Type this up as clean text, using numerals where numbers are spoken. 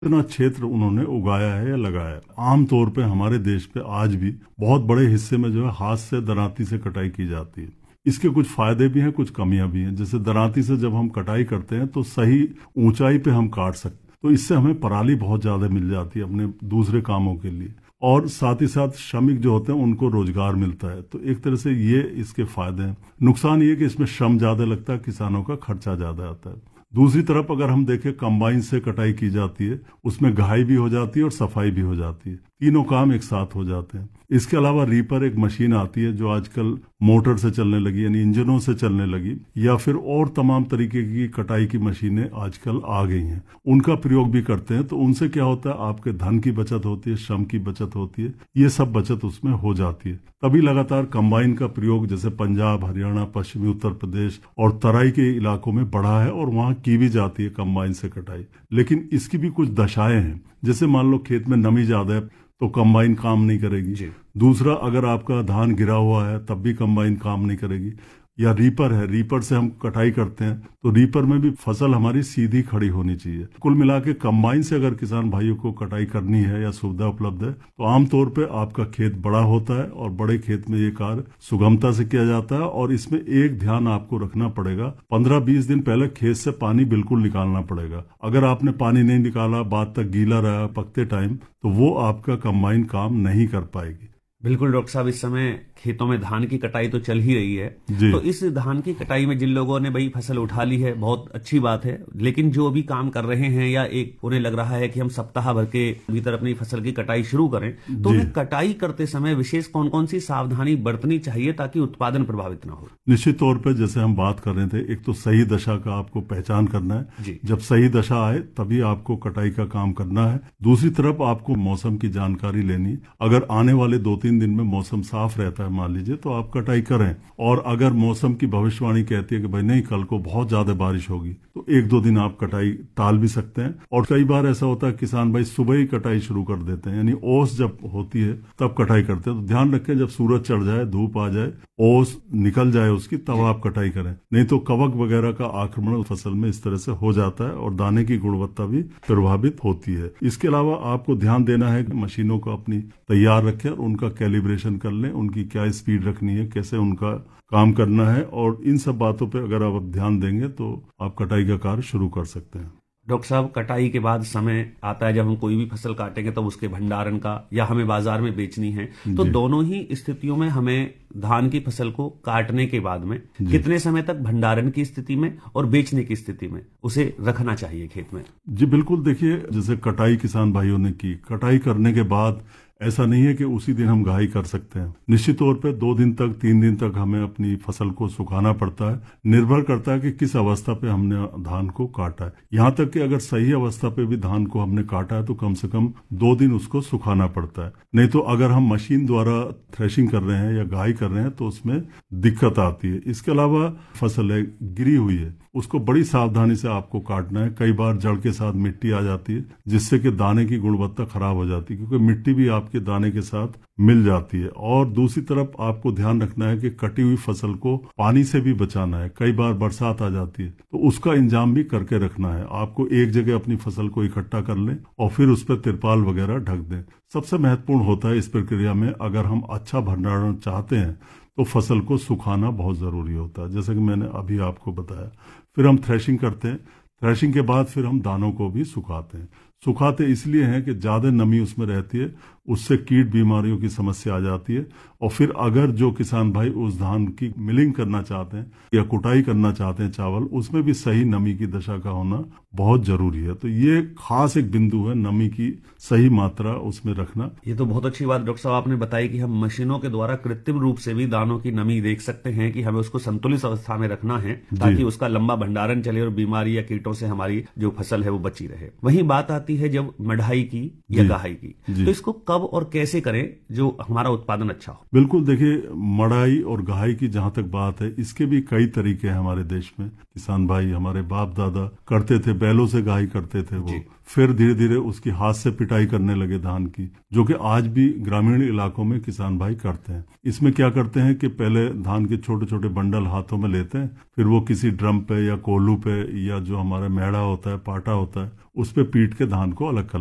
इतना क्षेत्र उन्होंने उगाया है या लगाया है। आमतौर पे हमारे देश पे आज भी बहुत बड़े हिस्से में जो है हाथ से दरांती से कटाई की जाती है। इसके कुछ फायदे भी हैं, कुछ कमियां भी हैं। जैसे दरांती से जब हम कटाई करते हैं तो सही ऊंचाई पे हम काट सकते हैं, तो इससे हमें पराली बहुत ज्यादा मिल जाती है अपने दूसरे कामों के लिए, और साथ ही साथ श्रमिक जो होते हैं उनको रोजगार मिलता है। तो एक तरह से ये इसके फायदे हैं। नुकसान ये कि इसमें श्रम ज्यादा लगता है, किसानों का खर्चा ज्यादा आता है। दूसरी तरफ अगर हम देखें कंबाइन से कटाई की जाती है, उसमें घाई भी हो जाती है और सफाई भी हो जाती है, तीनों काम एक साथ हो जाते हैं। इसके अलावा रीपर एक मशीन आती है जो आजकल मोटर से चलने लगी, यानी इंजनों से चलने लगी, या फिर और तमाम तरीके की कटाई की मशीनें आजकल आ गई हैं, उनका प्रयोग भी करते हैं। तो उनसे क्या होता है, आपके धन की बचत होती है, श्रम की बचत होती है, ये सब बचत उसमें हो जाती है। तभी लगातार कंबाइन का प्रयोग जैसे पंजाब, हरियाणा, पश्चिमी उत्तर प्रदेश और तराई के इलाकों में बढ़ा है और वहां की भी जाती है कंबाइन से कटाई। लेकिन इसकी भी कुछ दशाएं हैं। जैसे मान लो खेत में नमी ज्यादा है तो कंबाइन काम नहीं करेगी। दूसरा, अगर आपका धान गिरा हुआ है तब भी कंबाइन काम नहीं करेगी। या रीपर है, रीपर से हम कटाई करते हैं तो रीपर में भी फसल हमारी सीधी खड़ी होनी चाहिए। कुल मिला के कंबाइन से अगर किसान भाइयों को कटाई करनी है या सुविधा उपलब्ध है तो आमतौर पे आपका खेत बड़ा होता है और बड़े खेत में ये कार्य सुगमता से किया जाता है। और इसमें एक ध्यान आपको रखना पड़ेगा, 15-20 दिन पहले खेत से पानी बिल्कुल निकालना पड़ेगा। अगर आपने पानी नहीं निकाला, बाद तक गीला रहा पकते टाइम, तो वो आपका कंबाइन काम नहीं कर पाएगी। बिल्कुल डॉक्टर साहब, इस समय खेतों में धान की कटाई तो चल ही रही है। तो इस धान की कटाई में जिन लोगों ने भाई फसल उठा ली है, बहुत अच्छी बात है, लेकिन जो अभी काम कर रहे हैं या एक उन्हें लग रहा है कि हम सप्ताह भर के भीतर अपनी फसल की कटाई शुरू करें, तो उन्हें कटाई करते समय विशेष कौन कौन सी सावधानी बरतनी चाहिए ताकि उत्पादन प्रभावित न हो? निश्चित तौर पर जैसे हम बात कर रहे थे, एक तो सही दशा का आपको पहचान करना है। जब सही दशा आए तभी आपको कटाई का काम करना है। दूसरी तरफ आपको मौसम की जानकारी लेनी। अगर आने वाले 2-3 दिन में मौसम साफ रहता है मान लीजिए, तो आप कटाई करें। और अगर मौसम की भविष्यवाणी कहती है कि भाई नहीं, कल को बहुत ज्यादा बारिश होगी, तो 1-2 दिन आप कटाई टाल भी सकते हैं। और कई बार ऐसा होता है किसान भाई सुबह ही कटाई शुरू कर देते हैं, यानी ओस जब होती है तब कटाई करते हैं। तो ध्यान रखें, जब सूरज चढ़ जाए, धूप आ जाए, ओस निकल जाए उसकी, तब आप कटाई करें। नहीं तो कवक वगैरह का आक्रमण फसल में इस तरह से हो जाता है और दाने की गुणवत्ता भी प्रभावित होती है। इसके अलावा आपको ध्यान देना है कि मशीनों को अपनी तैयार रखें और उनका कैलिब्रेशन कर लें, उनकी क्या स्पीड रखनी है, कैसे उनका काम करना है। और इन सब बातों पे अगर आप ध्यान देंगे तो आप कटाई का कार्य शुरू कर सकते हैं। डॉक्टर साहब, कटाई के बाद समय आता है जब हम कोई भी फसल काटेंगे तो उसके भंडारण का या हमें बाजार में बेचनी है, तो दोनों ही स्थितियों में हमें धान की फसल को काटने के बाद में कितने समय तक भंडारण की स्थिति में और बेचने की स्थिति में उसे रखना चाहिए खेत में? जी बिल्कुल, देखिए जैसे कटाई किसान भाइयों ने की, कटाई करने के बाद ऐसा नहीं है कि उसी दिन हम घाई कर सकते हैं। निश्चित तौर पे 2 दिन तक, 3 दिन तक हमें अपनी फसल को सुखाना पड़ता है। निर्भर करता है कि किस अवस्था पे हमने धान को काटा है। यहाँ तक कि अगर सही अवस्था पे भी धान को हमने काटा है तो कम से कम 2 दिन उसको सुखाना पड़ता है। नहीं तो अगर हम मशीन द्वारा थ्रेशिंग कर रहे हैं या घाई कर रहे हैं तो उसमें दिक्कत आती है। इसके अलावा फसल है, गिरी हुई है, उसको बड़ी सावधानी से आपको काटना है। कई बार जड़ के साथ मिट्टी आ जाती है जिससे कि दाने की गुणवत्ता खराब हो जाती है, क्योंकि मिट्टी भी आपके दाने के साथ मिल जाती है। और दूसरी तरफ आपको ध्यान रखना है कि कटी हुई फसल को पानी से भी बचाना है। कई बार बरसात आ जाती है तो उसका इंतजाम भी करके रखना है। आपको एक जगह अपनी फसल को इकट्ठा कर लें और फिर उस पर तिरपाल वगैरह ढक दें। सबसे महत्वपूर्ण होता है इस प्रक्रिया में, अगर हम अच्छा भंडारण चाहते हैं तो फसल को सुखाना बहुत जरूरी होता है, जैसे कि मैंने अभी आपको बताया। फिर हम थ्रेशिंग करते हैं, थ्रेशिंग के बाद फिर हम दानों को भी सुखाते हैं। सुखाते इसलिए हैं कि ज्यादा नमी उसमें रहती है, उससे कीट बीमारियों की समस्या आ जाती है। और फिर अगर जो किसान भाई उस धान की मिलिंग करना चाहते हैं या कुटाई करना चाहते हैं चावल, उसमें भी सही नमी की दशा का होना बहुत जरूरी है। तो ये खास एक बिंदु है, नमी की सही मात्रा उसमें रखना। ये तो बहुत अच्छी बात डॉक्टर साहब आपने बताई कि हम मशीनों के द्वारा कृत्रिम रूप से भी दानों की नमी देख सकते हैं कि हमें उसको संतुलित अवस्था में रखना है ताकि उसका लंबा भंडारण चले और बीमारी या कीटों से हमारी जो फसल है वो बची रहे। वहीं बात आती है जब मढ़ाई की या गहाई की, तो इसको कब और कैसे करें जो हमारा उत्पादन अच्छा हो? बिल्कुल, देखिए मड़ाई और गहाई की जहां तक बात है, इसके भी कई तरीके हैं हमारे देश में। किसान भाई हमारे बाप दादा करते थे, बैलों से गहाई करते थे वो, फिर धीरे धीरे उसकी हाथ से पिटाई करने लगे धान की, जो कि आज भी ग्रामीण इलाकों में किसान भाई करते हैं। इसमें क्या करते हैं कि पहले धान के छोटे छोटे बंडल हाथों में लेते हैं, फिर वो किसी ड्रम पे या कोल्हू पे या जो हमारा मेड़ा होता है, पाटा होता है, उस पे पीट के धान को अलग कर